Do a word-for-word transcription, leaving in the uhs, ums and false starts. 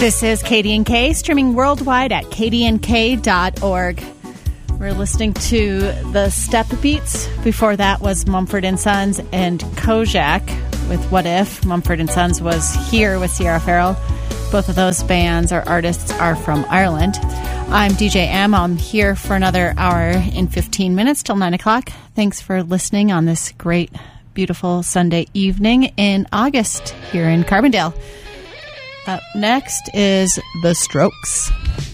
This is K D N K, streaming worldwide at k d n k dot org. We're listening to the Step Beats. Before that was Mumford and Sons and Kojak with What If. Mumford and Sons was here with Sierra Farrell. Both of those bands or artists are from Ireland. I'm D J M. I'm here for another hour and fifteen minutes till nine o'clock. Thanks for listening on this great, beautiful Sunday evening in August here in Carbondale. Up next is The Strokes.